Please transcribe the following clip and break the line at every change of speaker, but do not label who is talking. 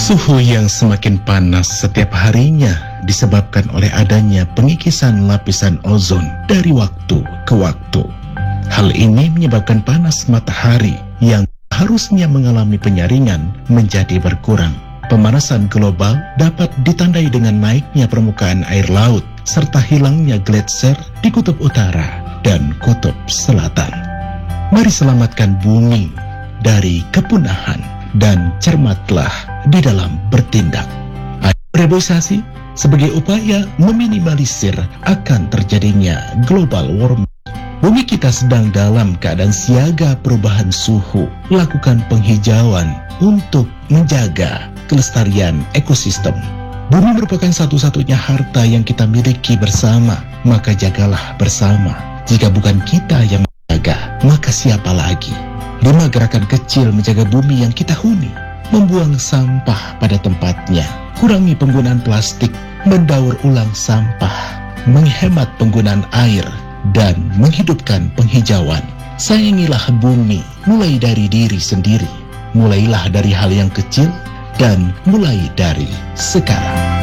Suhu yang semakin panas setiap harinya disebabkan oleh adanya pengikisan lapisan ozon dari waktu ke waktu. Hal ini menyebabkan panas matahari yang harusnya mengalami penyaringan menjadi berkurang. Pemanasan global dapat ditandai dengan naiknya permukaan air laut serta hilangnya gletser di kutub utara dan kutub selatan. Mari selamatkan bumi dari kepunahan dan cermatlah di dalam bertindak. Reboisasi sebagai upaya meminimalisir akan terjadinya global warming. Bumi kita sedang dalam keadaan siaga perubahan suhu. Lakukan penghijauan untuk menjaga kelestarian ekosistem. Bumi merupakan satu-satunya harta yang kita miliki bersama, maka jagalah bersama. Jika bukan kita yang menjaga, maka siapa lagi? 5 gerakan kecil menjaga bumi yang kita huni. Membuang sampah pada tempatnya, kurangi penggunaan plastik, mendaur ulang sampah, menghemat penggunaan air, dan menghidupkan penghijauan. Sayangilah bumi mulai dari diri sendiri. Mulailah dari hal yang kecil dan mulai dari sekarang.